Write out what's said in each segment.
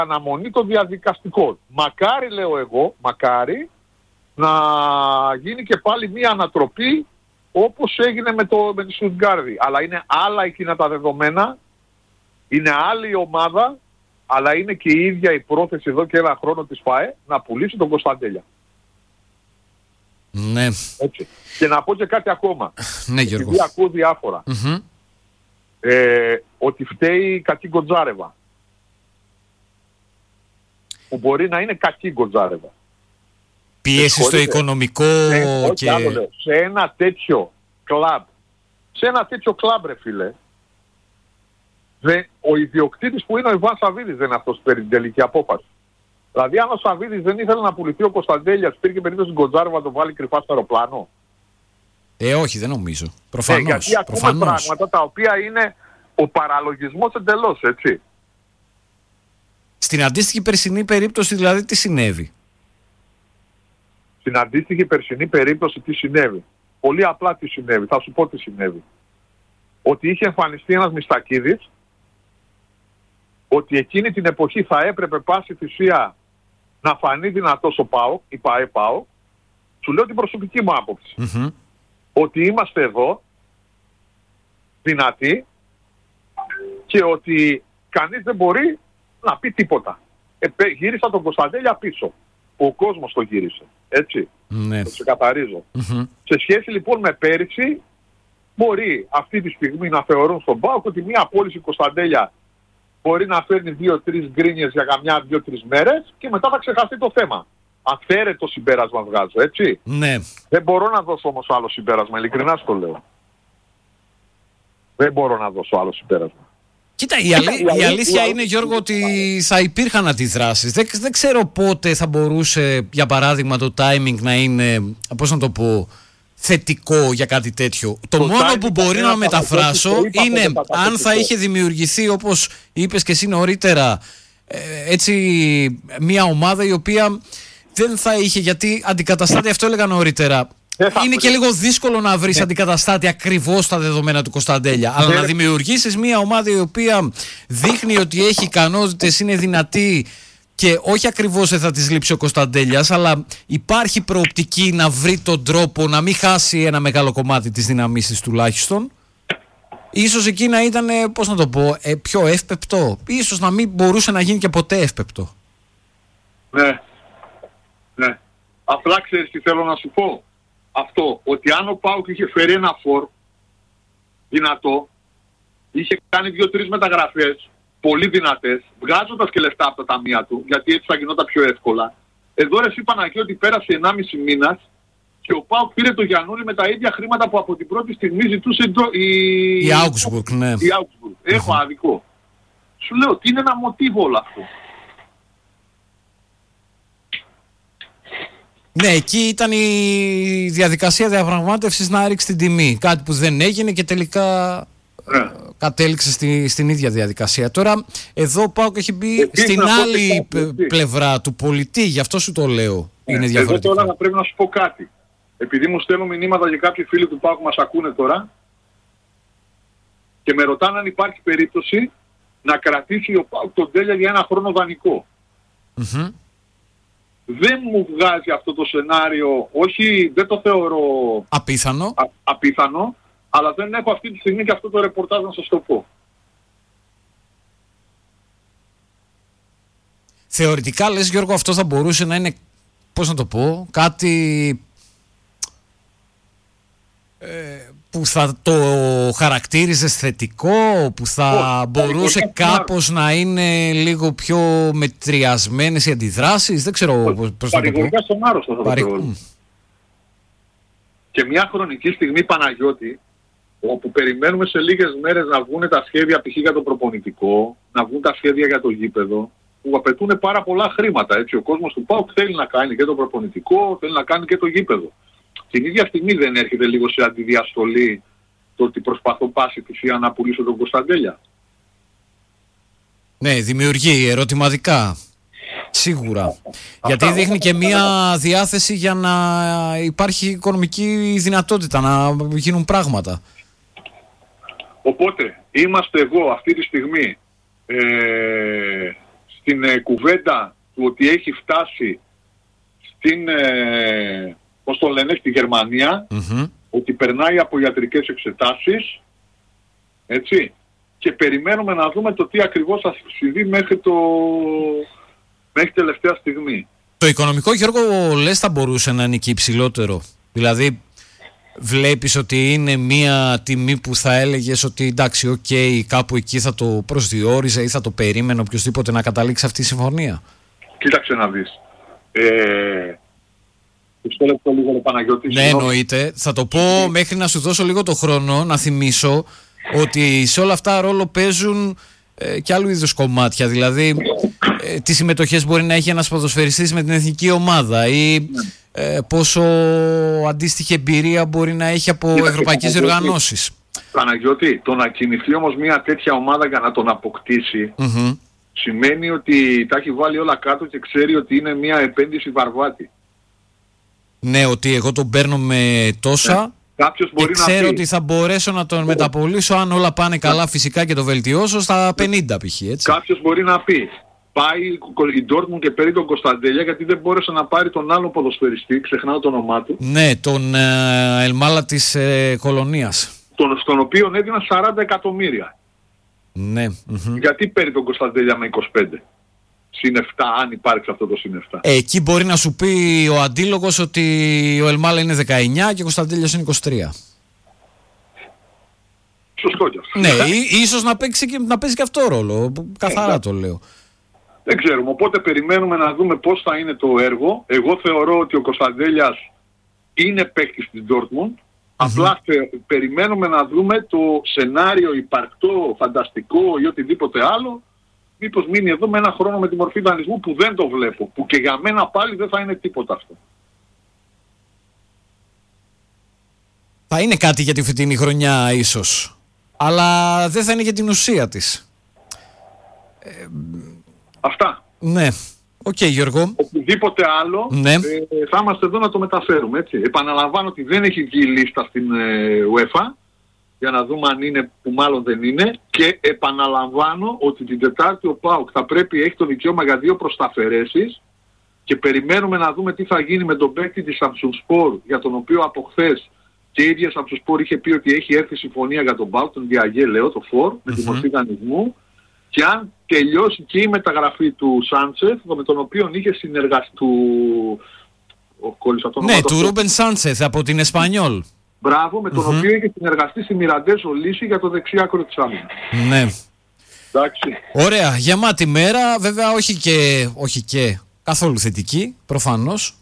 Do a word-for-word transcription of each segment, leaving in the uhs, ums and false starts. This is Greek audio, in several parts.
αναμονή των διαδικαστικών. Μακάρι, λέω εγώ, μακάρι να γίνει και πάλι μια ανατροπή όπως έγινε με, το, με τη Στουτγκάρδη. Αλλά είναι άλλα εκείνα τα δεδομένα, είναι άλλη η ομάδα, αλλά είναι και η ίδια η πρόθεση εδώ και ένα χρόνο της ΦΑΕ να πουλήσει τον Κωνσταντέλια. Ναι. Έτσι. Και να πω και κάτι ακόμα. Ναι, Γιώργο. Επειδή ακούω διάφορα. Mm-hmm. Ε, ότι φταίει η κακή Γκοντζάρεβα. Που μπορεί να είναι κακή Γκοντζάρεβα. Πίεση στο οικονομικό σε, και... Όχι, λέω, σε ένα τέτοιο κλαμπ, σε ένα τέτοιο κλαμπ, ρε φίλε, δε, ο ιδιοκτήτης που είναι ο Ιβάν Σαββίδης δεν είναι αυτός που παίρνει την τελική απόφαση. Δηλαδή, αν ο Σαββίδης δεν ήθελε να πουληθεί ο Κωνσταντέλιας, υπήρχε περίπτωση στην Γκοντζάρεβα να το βάλει κρυφά στο αεροπλάνο. Ε, όχι, δεν νομίζω. Προφανώς. Ε, γιατί ακούμε προφανώς. πράγματα τα οποία είναι ο παραλογισμός εντελώς, έτσι. Στην αντίστοιχη περσινή περίπτωση, δηλαδή, τι συνέβη? Στην αντίστοιχη περσινή περίπτωση τι συνέβη? Πολύ απλά τι συνέβη. Θα σου πω τι συνέβη. Ότι είχε εμφανιστεί ένας Μιστακίδης, ότι εκείνη την εποχή θα έπρεπε πάση θυσία να φανεί δυνατός ο ΠΑΟΚ, η ΠΑΕ ΠΑΟΚ. Σου λέω την προσωπική μου άποψη. Mm-hmm. Ότι είμαστε εδώ δυνατοί και ότι κανείς δεν μπορεί να πει τίποτα. Ε, γύρισα τον Κωνσταντέλια πίσω. Ο κόσμος το γύρισε. Έτσι. Ναι. Το ξεκαθαρίζω. Mm-hmm. Σε σχέση λοιπόν με πέρυσι, μπορεί αυτή τη στιγμή να θεωρούν στον ΠΑΟΚ ότι μια πώληση Κωνσταντέλια μπορεί να φέρνει δύο-τρεις γκρίνιες για καμιά δύο-τρεις μέρες και μετά θα ξεχαστεί το θέμα. Αυθαίρετο συμπέρασμα βγάζω, έτσι. Ναι. Δεν μπορώ να δώσω όμως άλλο συμπέρασμα, ειλικρινά σου το λέω. Δεν μπορώ να δώσω άλλο συμπέρασμα. Κοίτα, η, αλή, η αλήθεια είναι, Γιώργο, ότι θα υπήρχαν αντιδράσεις. Δεν, δεν ξέρω πότε θα μπορούσε, για παράδειγμα, το timing να είναι, πώς να το πω, θετικό για κάτι τέτοιο. Το, το μόνο που μπορεί να μεταφράσω είναι αν θα είχε δημιουργηθεί, όπως είπες και εσύ νωρίτερα, έτσι μια ομάδα η οποία δεν θα είχε, γιατί αντικαταστάτη, αυτό έλεγα νωρίτερα, είναι και λίγο δύσκολο να βρεις αντικαταστάτη ακριβώς στα δεδομένα του Κωνσταντέλια. Αλλά να δημιουργήσεις μια ομάδα η οποία δείχνει ότι έχει ικανότητες, είναι δυνατή και όχι ακριβώς δεν θα της λείψει ο Κωνσταντέλιας, αλλά υπάρχει προοπτική να βρει τον τρόπο να μην χάσει ένα μεγάλο κομμάτι της δύναμής της τουλάχιστον. Ίσως εκεί να ήταν, πώς να το πω, πιο εύπεπτο. Ίσως να μην μπορούσε να γίνει και ποτέ εύπεπτο. Ναι. Ναι. Απλά ξέρεις τι θέλω να σου πω. Αυτό, ότι αν ο ΠΑΟΚ είχε φέρει ένα φορ δυνατό, είχε κάνει δύο-τρεις μεταγραφές πολύ δυνατές, βγάζοντας και λεφτά από τα ταμεία του, γιατί έτσι θα γινόταν πιο εύκολα. Εδώ ρε εσύ Παναγιώτη ότι πέρασε ενάμιση μήνας και ο ΠΑΟΚ πήρε το Γιαννούλη με τα ίδια χρήματα που από την πρώτη στιγμή ζητούσε η... Η Augsburg, ναι. Η Augsburg. Έχω mm-hmm. άδικο. Σου λέω ότι είναι ένα μοτίβο όλο αυτό. Ναι, εκεί ήταν η διαδικασία διαπραγμάτευσης να ρίξει την τιμή. Κάτι που δεν έγινε και τελικά ναι. κατέληξε στη, στην ίδια διαδικασία. Τώρα, εδώ πάω και έχει μπει Επίσης, στην άλλη π- πλευρά του πολιτή, γι' αυτό σου το λέω. Ναι. Είναι διαφορετικό. Εδώ τώρα θα πρέπει να σου πω κάτι. Επειδή μου στέλνουν μηνύματα για κάποιοι φίλοι του ΠΑΟΚ που μας ακούνε τώρα και με ρωτάνε αν υπάρχει περίπτωση να κρατήσει ο ΠΑΟΚ τον Τέλια για ένα χρόνο δανεικό. Mm-hmm. Δεν μου βγάζει αυτό το σενάριο, όχι, δεν το θεωρώ απίθανο, α, απίθανο, αλλά δεν έχω αυτή τη στιγμή και αυτό το ρεπορτάζ να σας το πω. Θεωρητικά λες, Γιώργο, αυτό θα μπορούσε να είναι, πώς να το πω, κάτι ε, που θα το χαρακτήριζες θετικό, που θα oh, μπορούσε κάπως να είναι λίγο πιο μετριασμένες οι αντιδράσεις, δεν ξέρω oh, πώς να το πω. Παρηγοριά στον άρρωστο θα Παρι... το πω. Και μια χρονική στιγμή, Παναγιώτη, όπου περιμένουμε σε λίγες μέρες να βγουν τα σχέδια π.χ. για το προπονητικό, να βγουν τα σχέδια για το γήπεδο, που απαιτούν πάρα πολλά χρήματα. Έτσι. Ο κόσμος του ΠΑΟΚ θέλει να κάνει και το προπονητικό, θέλει να κάνει και το γήπεδο. Την ίδια στιγμή δεν έρχεται λίγο σε αντιδιαστολή το ότι προσπαθώ πάση θυσία να πουλήσω τον Κωνσταντέλια. Ναι, δημιουργεί ερωτηματικά. Σίγουρα. Γιατί δείχνει και μία διάθεση για να υπάρχει οικονομική δυνατότητα να γίνουν πράγματα. Οπότε είμαστε εγώ αυτή τη στιγμή ε, στην ε, κουβέντα του ότι έχει φτάσει στην, ε, πώς το λένε, στη Γερμανία, mm-hmm. ότι περνάει από ιατρικές εξετάσεις, έτσι, και περιμένουμε να δούμε το τι ακριβώς θα συμβεί μέχρι, το, μέχρι τελευταία στιγμή. Το οικονομικό, Γιώργο, λες θα μπορούσε να είναι και υψηλότερο? Δηλαδή βλέπεις ότι είναι μια τιμή που θα έλεγες ότι εντάξει, οκ, okay, κάπου εκεί θα το προσδιόριζε ή θα το περίμενε οποιοδήποτε να καταλήξει αυτή η συμφωνία? Κοίταξε να δεις. Ε, στο λεπτό λίγο, Παναγιώτη. Ναι, εννοείται. Θα το πω μέχρι να σου δώσω λίγο το χρόνο να θυμίσω ότι σε όλα αυτά ρόλο παίζουν ε, και άλλου είδους κομμάτια. Δηλαδή, ε, τι συμμετοχές μπορεί να έχει ένας ποδοσφαιριστής με την εθνική ομάδα ή ε, πόσο αντίστοιχη εμπειρία μπορεί να έχει από Κοίταξε, ευρωπαϊκές διοργανώσεις. Παναγιώτη, το να κινηθεί όμως μια τέτοια ομάδα για να τον αποκτήσει Mm-hmm. σημαίνει ότι τα έχει βάλει όλα κάτω και ξέρει ότι είναι μια επένδυση βαρβάτη. Ναι, ότι εγώ τον παίρνω με τόσα. Ναι. Κάποιος μπορεί και ξέρω να πει ότι θα μπορέσω να τον μεταπολίσω αν όλα πάνε καλά φυσικά και το βελτιώσω στα πενήντα π.χ. έτσι. Κάποιος μπορεί να πει πάει η Dortmund και παίρνει τον Κωνσταντέλια γιατί δεν μπόρεσε να πάρει τον άλλο ποδοσφαιριστή, ξεχνάω το όνομά του. Ναι, τον ε, Ελμάλα της ε, Κολονίας. Τον, στον οποίο έδιναν σαράντα εκατομμύρια. Ναι. Mm-hmm. Γιατί παίρνει τον Κωνσταντέλια με είκοσι πέντε? Συν επτά, αν υπάρξει αυτό το συν επτά. Ε, εκεί μπορεί να σου πει ο αντίλογος ότι ο Ελμάλα είναι δεκαεννιά και ο Κωνσταντέλιας είναι είκοσι τρία. Σωστό κι αυτό. Ναι, ή, ίσως να παίξει, και, να παίζει και αυτό ρόλο. Καθαρά το λέω. Δεν ξέρουμε. Οπότε περιμένουμε να δούμε πώς θα είναι το έργο. Εγώ θεωρώ ότι ο Κωνσταντέλιας είναι παίκτης της Dortmund. Mm-hmm. Απλά θε, περιμένουμε να δούμε το σενάριο υπαρκτό, φανταστικό ή οτιδήποτε άλλο. Μήπως μείνει εδώ με ένα χρόνο με τη μορφή δανεισμού που δεν το βλέπω. Που και για μένα πάλι δεν θα είναι τίποτα αυτό. Θα είναι κάτι για τη φετινή χρονιά ίσως. Αλλά δεν θα είναι για την ουσία της. Ε, Αυτά. Ναι. Οκ, okay, Γιώργο. Οτιδήποτε άλλο ναι. ε, θα είμαστε εδώ να το μεταφέρουμε. Έτσι. Επαναλαμβάνω ότι δεν έχει βγει η λίστα στην ε, UEFA για να δούμε αν είναι, που μάλλον δεν είναι, και επαναλαμβάνω ότι την Τετάρτη ο ΠΑΟΚ θα πρέπει, έχει το δικαίωμα για δύο προσταφαιρέσεις και περιμένουμε να δούμε τι θα γίνει με τον παίκτη της Samsunspor, για τον οποίο από χθες και η ίδια Samsunspor είχε πει ότι έχει έρθει συμφωνία για τον ΠΑΟΚ, τον Διαγέ, λέω, το φορ, με τη μορφή δανεισμού, και αν τελειώσει και η μεταγραφή του Σάντσεθ, με τον οποίο είχε συνεργαστεί του... Ναι, του Ρούμπεν Σάντσεθ από την Εσπανιόλ. Μπράβο, με τον mm-hmm. οποίο είχε συνεργαστεί στη Μιραντέζο Λύση για το δεξί άκρο της άμυνας. Ναι. Εντάξει. Ωραία, γεμάτη μέρα, βέβαια όχι και, όχι και καθόλου θετική, προφανώς.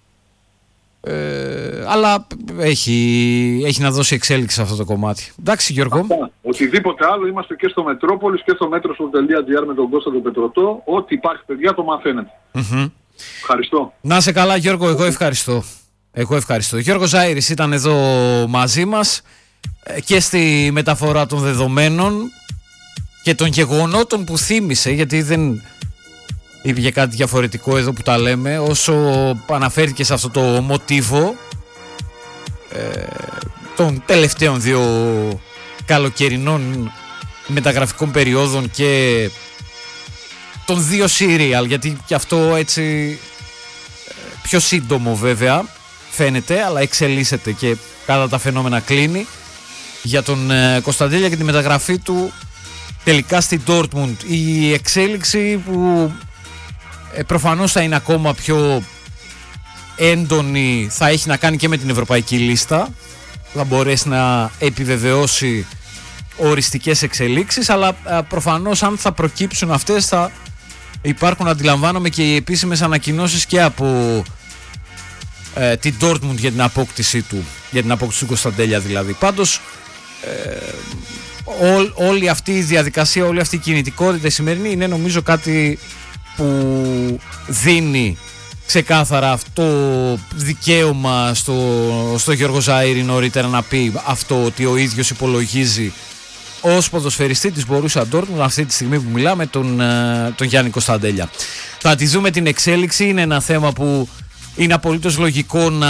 Ε, αλλά έχει, έχει να δώσει εξέλιξη σε αυτό το κομμάτι. Εντάξει, Γιώργο. Αυτά. Οτιδήποτε άλλο είμαστε και στο Μετρόπολης και στο μέτρος.gr με τον Κώστα τον Πετρωτό. Ό,τι υπάρχει, παιδιά, το μαθαίνετε. Mm-hmm. Ευχαριστώ. Να σε καλά, Γιώργο, εγώ ευχαριστώ. Εγώ ευχαριστώ. Γιώργος Ζάιρης ήταν εδώ μαζί μας και στη μεταφορά των δεδομένων και των γεγονότων που θύμισε, γιατί δεν είπε κάτι διαφορετικό εδώ που τα λέμε, όσο αναφέρθηκε σε αυτό το μοτίβο ε, των τελευταίων δύο καλοκαιρινών μεταγραφικών περιόδων και των δύο serial, γιατί και αυτό έτσι πιο σύντομο βέβαια φαίνεται, αλλά εξελίσσεται και κατά τα φαινόμενα κλείνει, για τον ε, Κωνσταντέλια και τη μεταγραφή του τελικά στη Dortmund. Η εξέλιξη που ε, προφανώς θα είναι ακόμα πιο έντονη θα έχει να κάνει και με την ευρωπαϊκή λίστα, θα μπορέσει να επιβεβαιώσει οριστικές εξελίξεις, αλλά ε, προφανώς αν θα προκύψουν αυτές θα υπάρχουν, αντιλαμβάνομαι, και οι επίσημες ανακοινώσεις και από ε, την Dortmund για την απόκτησή του, για την απόκτηση του Κωνσταντέλια δηλαδή. Πάντως ε, ό, όλη αυτή η διαδικασία, όλη αυτή η κινητικότητα η σημερινή είναι νομίζω κάτι που δίνει ξεκάθαρα αυτό δικαίωμα στο, στο Γιώργο Ζαΐρη νωρίτερα να πει αυτό, ότι ο ίδιος υπολογίζει ως ποδοσφαιριστή της Μπορούσια Ντόρτμουντ αυτή τη στιγμή που μιλάμε τον, τον Γιάννη Κωνσταντέλια. Θα τη δούμε την εξέλιξη, είναι ένα θέμα που είναι απολύτως λογικό να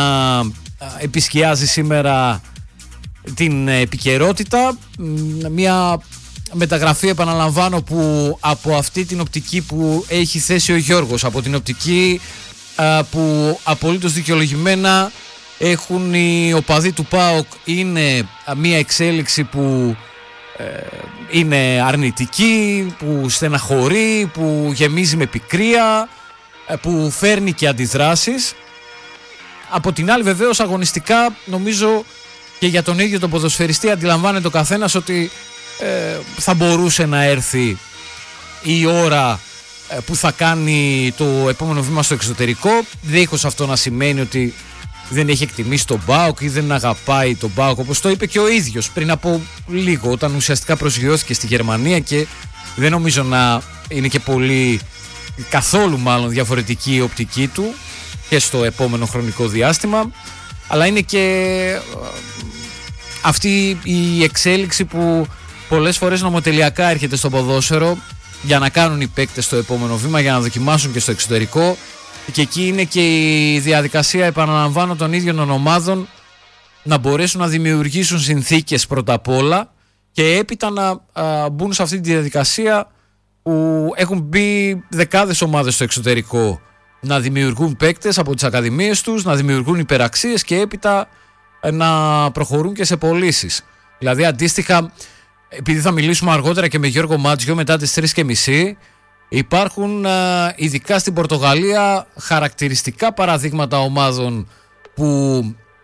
επισκιάζει σήμερα την επικαιρότητα, μια μεταγραφή, επαναλαμβάνω, που από αυτή την οπτική που έχει θέσει ο Γιώργος, από την οπτική α, που απολύτως δικαιολογημένα έχουν οι οπαδοί του ΠΑΟΚ, είναι μια εξέλιξη που ε, είναι αρνητική, που στεναχωρεί, που γεμίζει με πικρία, ε, που φέρνει και αντιδράσεις. Από την άλλη, βεβαίως, αγωνιστικά νομίζω και για τον ίδιο τον ποδοσφαιριστή αντιλαμβάνεται ο καθένας ότι ε, θα μπορούσε να έρθει η ώρα ε, που θα κάνει το επόμενο βήμα στο εξωτερικό, δίχως αυτό να σημαίνει ότι δεν έχει εκτιμήσει τον ΠΑΟΚ ή δεν αγαπάει τον ΠΑΟΚ, όπως το είπε και ο ίδιος πριν από λίγο, όταν ουσιαστικά προσγειώθηκε στη Γερμανία, και δεν νομίζω να είναι και πολύ, καθόλου μάλλον, διαφορετική η οπτική του και στο επόμενο χρονικό διάστημα. Αλλά είναι και αυτή η εξέλιξη που πολλές φορές νομοτελειακά έρχεται στο ποδόσφαιρο για να κάνουν οι παίκτες το επόμενο βήμα, για να δοκιμάσουν και στο εξωτερικό, και εκεί είναι και η διαδικασία, επαναλαμβάνω, των ίδιων των ομάδων να μπορέσουν να δημιουργήσουν συνθήκες πρώτα απ' όλα και έπειτα να α, μπουν σε αυτή τη διαδικασία που έχουν μπει δεκάδες ομάδες στο εξωτερικό, να δημιουργούν παίκτες από τις ακαδημίες τους, να δημιουργούν υπεραξίες και έπειτα να προχωρούν και σε πωλήσεις. Δηλαδή, αντίστοιχα, επειδή θα μιλήσουμε αργότερα και με Γιώργο Μάτζιο μετά τις τρεις και μισή, υπάρχουν ειδικά στην Πορτογαλία χαρακτηριστικά παραδείγματα ομάδων που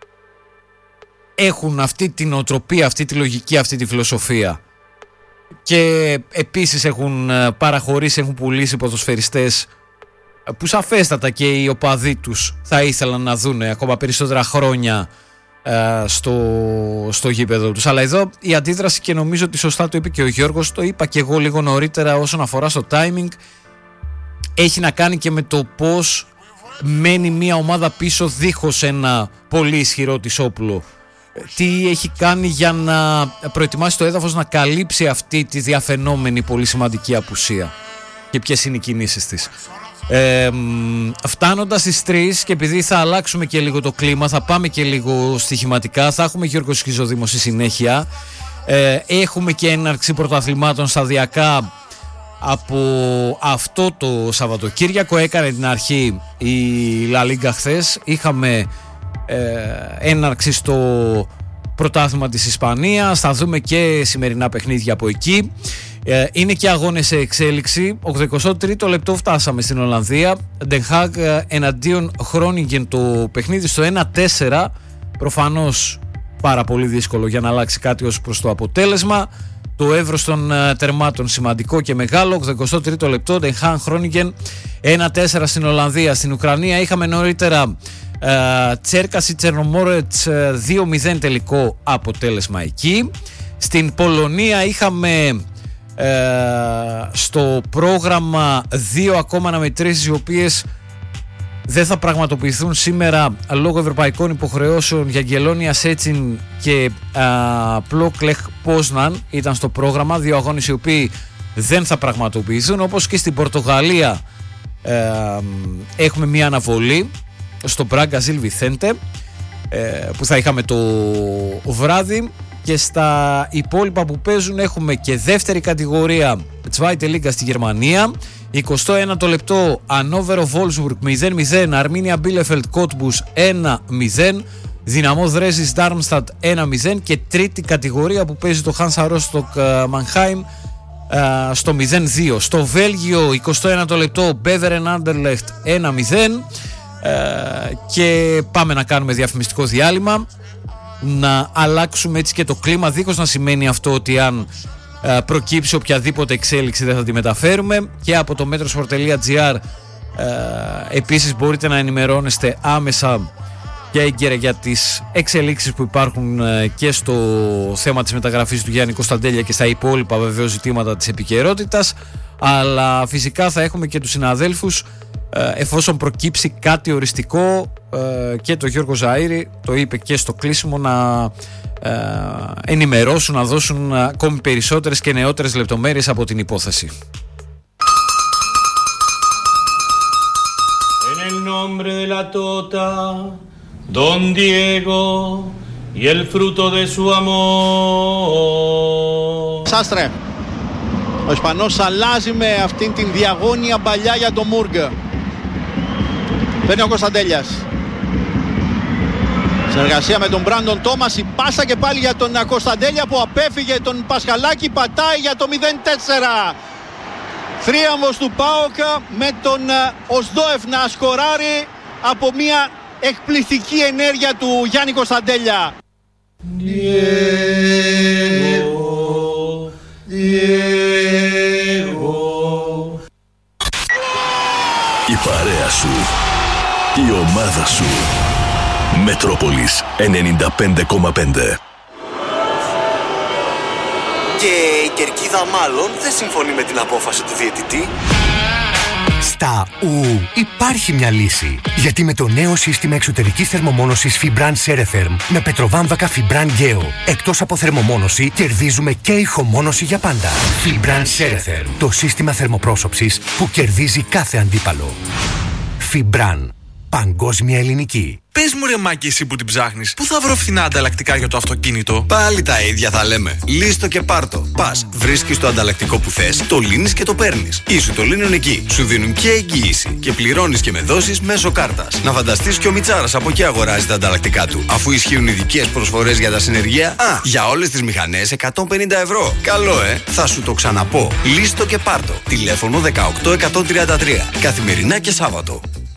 έχουν αυτή την οτροπία, αυτή τη λογική, αυτή τη φιλοσοφία, και επίσης έχουν παραχωρήσει, έχουν πουλήσει ποδοσφαιριστές που σαφέστατα και οι οπαδοί τους θα ήθελαν να δουν ακόμα περισσότερα χρόνια ε, στο, στο γήπεδο τους. Αλλά εδώ η αντίδραση, και νομίζω ότι σωστά το είπε και ο Γιώργος, το είπα και εγώ λίγο νωρίτερα όσον αφορά στο timing, έχει να κάνει και με το πώς μένει μια ομάδα πίσω δίχως ένα πολύ ισχυρό της όπλο. Τι έχει κάνει για να προετοιμάσει το έδαφος να καλύψει αυτή τη διαφαινόμενη πολύ σημαντική απουσία, και ποιες είναι οι κινήσεις της. Ε, φτάνοντας στις τρεις, και επειδή θα αλλάξουμε και λίγο το κλίμα, θα πάμε και λίγο στοιχηματικά, θα έχουμε Γιώργο Σχιζοδήμο στη συνέχεια, ε, έχουμε και έναρξη πρωταθλημάτων σταδιακά από αυτό το Σαββατοκύριακο. Έκανε την αρχή η Λα Λίγκα χθες, είχαμε ε, έναρξη στο πρωτάθλημα της Ισπανίας, θα δούμε και σημερινά παιχνίδια από εκεί. Είναι και αγώνες σε εξέλιξη. ογδοηκοστό τρίτο λεπτό φτάσαμε στην Ολλανδία. Ντεν Χάγ εναντίον Χρόνιγκεν το παιχνίδι στο ένα τέσσερα. Προφανώς πάρα πολύ δύσκολο για να αλλάξει κάτι ως προς το αποτέλεσμα. Το εύρος των τερμάτων σημαντικό και μεγάλο. ογδοηκοστό τρίτο λεπτό, Ντεν Χάγ Χρόνιγκεν ένα τέσσερα στην Ολλανδία. Στην Ουκρανία είχαμε νωρίτερα Τσέρκαση Τσερνομόρετς δύο μηδέν τελικό αποτέλεσμα εκεί. Στην Πολωνία είχαμε Ε, στο πρόγραμμα δύο ακόμα αναμετρήσεις, οι οποίες δεν θα πραγματοποιηθούν σήμερα λόγω ευρωπαϊκών υποχρεώσεων. Για Γελόνια Σέτσιν και Πλόκλεχ Πόσναν ήταν στο πρόγραμμα, δύο αγώνες οι οποίοι δεν θα πραγματοποιηθούν. Όπως και στην Πορτογαλία ε, έχουμε μια αναβολή στο Μπράγκα Ζιλ Βιθέντε ε, που θα είχαμε το βράδυ. Και στα υπόλοιπα που παίζουν έχουμε και δεύτερη κατηγορία Zweite Liga στη Γερμανία. εικοστό ένατο λεπτό, Ανόβερο Βόλσμπουργκ μηδέν μηδέν, Αρμίνια Μπίλεφελτ Κότμπους ένα μηδέν, Δυναμό Δρέζης Ντάρμστατ ένα μηδέν, και τρίτη κατηγορία που παίζει το Χάνσα Ρόστοκ Μανχάιμ στο μηδέν δύο. Στο Βέλγιο εικοστό ένατο λεπτό, Μπέβερεν Άντερλεχτ ένα μηδέν, και πάμε να κάνουμε διαφημιστικό διάλειμμα, να αλλάξουμε έτσι και το κλίμα, δίχως να σημαίνει αυτό ότι αν ε, προκύψει οποιαδήποτε εξέλιξη δεν θα τη μεταφέρουμε. Και από το metrosport τελεία gr ε, επίσης μπορείτε να ενημερώνεστε άμεσα και έγκαιρα για τις εξελίξεις που υπάρχουν ε, και στο θέμα της μεταγραφής του Γιάννη Κωνσταντέλια και στα υπόλοιπα βεβαίως ζητήματα της επικαιρότητας. Αλλά φυσικά θα έχουμε και τους συναδέλφους εφόσον προκύψει κάτι οριστικό, και το Γιώργο Ζαΐρη το είπε και στο κλείσιμο, να ενημερώσουν, να δώσουν ακόμη περισσότερες και νεότερες λεπτομέρειες από την υπόθεση. En el nombre de la Tota, Don Diego y el fruto de su amor. Sastre. Ο Ισπανός αλλάζει με αυτήν την διαγώνια παλιά για τον Μούργκ. Παίρνει ο Κωνσταντέλιας. Συνεργασία με τον Μπράντον Τόμας. Η πάσα και πάλι για τον Κωνσταντέλια που απέφυγε τον Πασχαλάκη. Πατάει για το μηδέν τέσσερα. Θρίαμβος του ΠΑΟΚ με τον Οσδόεφ να σκοράρει από μια εκπληκτική ενέργεια του Γιάννη Κωνσταντέλια. Διέγω, Διέγω. Η παρέα σου, η ομάδα σου. Μετρόπολης ενενήντα πέντε κόμμα πέντε. Και η κερκίδα μάλλον δεν συμφωνεί με την απόφαση του διαιτητή. Στα ου υπάρχει μια λύση. Γιατί με το νέο σύστημα εξωτερικής θερμομόνωσης Fibran Ceretherm με πετροβάμβακα Fibran Geo, εκτός από θερμομόνωση, κερδίζουμε και ηχομόνωση για πάντα. Fibran Ceretherm, το σύστημα θερμοπρόσωψης που κερδίζει κάθε αντίπαλο. Fibran. Παγκόσμια ελληνική. Πες μου ρε Μάκη, εσύ που την ψάχνεις, πού θα βρω φθηνά ανταλλακτικά για το αυτοκίνητο? Πάλι τα ίδια θα λέμε. Λύστο και πάρτο. Πας, βρίσκεις το ανταλλακτικό που θες, το λύνεις και το παίρνεις. Ίσου το λύνουν εκεί. Σου δίνουν και εγγύηση. Και πληρώνεις και με δόσεις μέσω κάρτας. Να φανταστείς και ο Μιτσάρας από εκεί αγοράζει τα ανταλλακτικά του. Αφού ισχύουν ειδικές προσφορές για τα συνεργεία. Α, για όλες τις μηχανές εκατόν πενήντα ευρώ. Καλό, ε! Θα σου το ξαναπώ. Λύστο και πάρτο. Τηλέφωνο δεκαοκτώ εκατόν τριάντα τρία. Καθημερινά και Σάββατο.